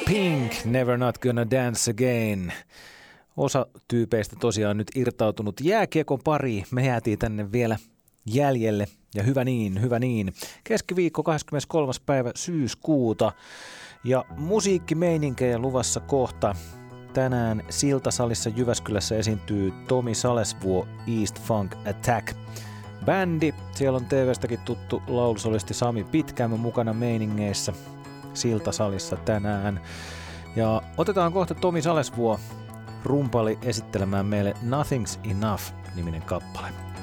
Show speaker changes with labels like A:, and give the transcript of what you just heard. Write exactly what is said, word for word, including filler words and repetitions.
A: Pink, Never Not Gonna Dance Again. Osa tyypeistä tosiaan nyt irtautunut jääkiekon pariin. Me jäätiin tänne vielä jäljelle ja hyvä niin, hyvä niin. Keskiviikko kahdeskymmeneskolmas päivä syyskuuta ja musiikkimeininkiä luvassa kohta. Tänään Siltasalissa Jyväskylässä esiintyy Tomi Salesvuo East Funk Attack. Bändi, siellä on T V:stäkin tuttu laulusolisti Sami Pitkämö mukana meiningeissä Siltasalissa tänään. Ja otetaan kohta Tomi Salesvuo rumpali esittelemään meille Nothing's Enough -niminen kappale.